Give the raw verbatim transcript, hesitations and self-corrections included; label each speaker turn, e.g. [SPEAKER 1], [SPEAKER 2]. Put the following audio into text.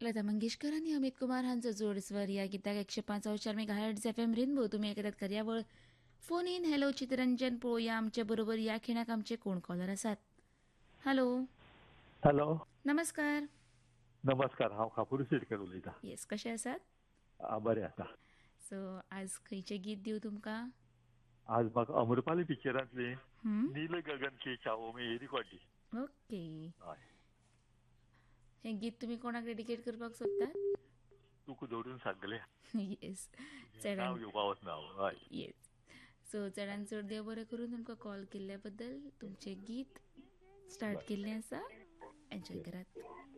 [SPEAKER 1] लता मंगेशकर आणि अमित कुमार हांचो जोड स्वर या गिताक एकशे पाच चार mega hertz F M rainbow तुम्ही ऐकतात कार्यावळ फोन इन हॅलो चित्ररंजन पळोवया आमचे बरोबर या खिणाक आमचे कोण कॉलर आसात. हॅलो
[SPEAKER 2] हॅलो
[SPEAKER 1] नमस्कार.
[SPEAKER 2] नमस्कार. हांव खापूर सिडकर उलयतां.
[SPEAKER 1] येस कशे आसात?
[SPEAKER 2] आ, बरें आसा.
[SPEAKER 1] सो आज खंयचें गीत दिवं तुमकां?
[SPEAKER 2] आज म्हाका अमृपाली पिक्चरांतली
[SPEAKER 1] हम्म?
[SPEAKER 2] नील गगन की छाओ में ही रिकॉर्ड दी.
[SPEAKER 1] ओके.
[SPEAKER 2] हय,
[SPEAKER 1] हें गीत तुमी कोणाक डेडिकेट करपाक सोदतात?
[SPEAKER 2] तुका धरून सांगले
[SPEAKER 1] येस चडान
[SPEAKER 2] नांव घेवपा वचना हांव. हय,
[SPEAKER 1] येस. सो चडान चड देव बरें करून तुमकां कॉल केल्ल्या बद्दल. तुमचें गीत स्टार्ट केल्लें आसा, एन्जॉय करात.